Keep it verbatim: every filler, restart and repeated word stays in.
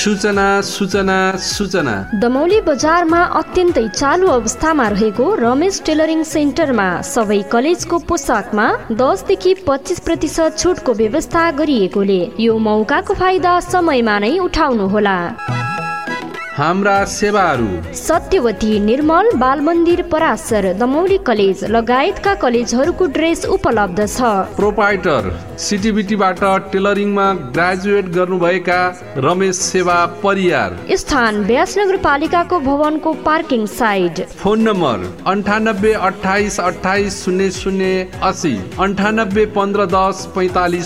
सूचना सूचना सूचना दमौली बजारमा अत्यन्तै चालु अवस्थामा रहेको रमेश टेलरिङ सेन्टरमा सबै कलेजको पोसाकमा दस देखि पच्चीस प्रतिशत छुटको व्यवस्था गरिएकोले यो मौकाको फाइदा समयमा नै उठाउनुहोला। हाम्रा सेवाहरू सत्यवती निर्मल बाल मन्दिर पराशर दमौली कलेज लगायतका कलेजहरूको ड्रेस उपलब्ध छ। प्रोपाइटर सिटिबिटीबाट टेलरिङमा ग्रेजुएट गर्नुभएका रमेश सेवा परियार। स्थान व्यास नगरपालिकाको भवनको पार्किङ साइड। फोन नम्बर अन्ठानब्बे अठाइस अठाइस शून्य शून्य असी अन्ठानब्बे पन्ध्र दस पैँतालिस